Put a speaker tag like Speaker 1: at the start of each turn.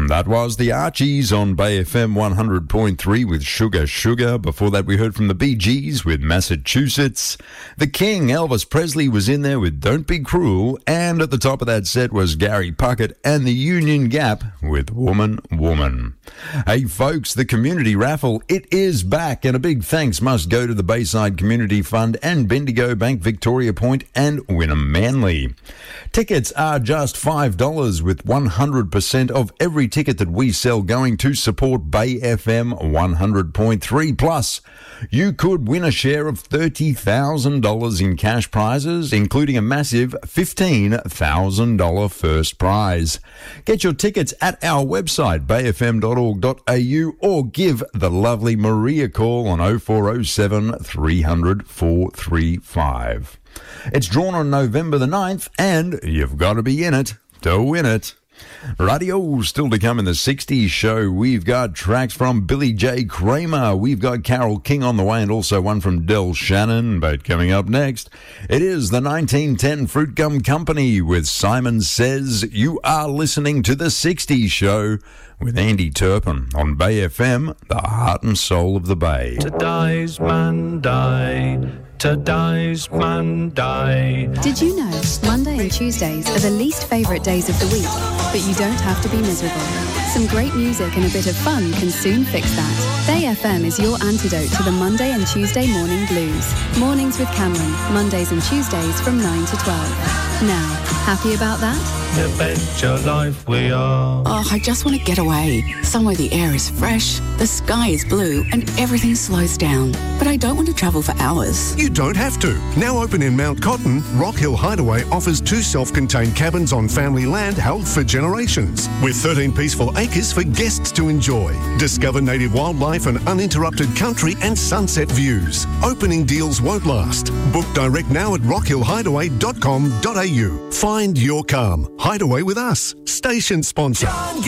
Speaker 1: That was the Archies on Bay FM 100.3 with Sugar Sugar. Before that, we heard from the Bee Gees with Massachusetts. The King, Elvis Presley, was in there with Don't Be Cruel. And at the top of that set was Gary Puckett and the Union Gap with Woman, Woman. Hey, folks, the community raffle, it is back. And a big thanks must go to the Bayside Community Fund and Bendigo Bank Victoria Point and Wynnum Manly. Tickets are just $5 with 100% of every ticket that we sell going to support Bay FM 100.3. Plus, you could win a share of $30,000 in cash prizes, including a massive $15,000 first prize. Get your tickets at our website, bayfm.org.au, or give the lovely Maria a call on 0407 300 435. It's drawn on November the 9th, and you've got to be in it to win it. Radio still to come in the 60s show. We've got tracks from Billy J. Kramer. We've got Carole King on the way and also one from Del Shannon. But coming up next, it is the 1910 Fruit Gum Company with Simon Says. You are listening to the 60s show with Andy Turpin on Bay FM, the heart and soul of the Bay.
Speaker 2: Today's Monday. Today's Monday.
Speaker 3: Did you know Monday and Tuesdays are the least favourite days of the week, but you don't have to be miserable. Some great music and a bit of fun can soon fix that. Bay FM is your antidote to the Monday and Tuesday morning blues. Mornings with Cameron, Mondays and Tuesdays from 9 to 12. Now, happy about that?
Speaker 2: Adventure life we are.
Speaker 4: Oh, I just want to get away. Somewhere the air is fresh, the sky is blue, and everything slows down. But I don't want to travel for hours.
Speaker 5: You don't have to. Now open in Mount Cotton, Rock Hill Hideaway offers 2 self-contained cabins on family land held for generations, with 13 peaceful acres for guests to enjoy. Discover native wildlife and uninterrupted country and sunset views. Opening deals won't last. Book direct now at rockhillhideaway.com.au. Find your calm. Hideaway with us. Station sponsor.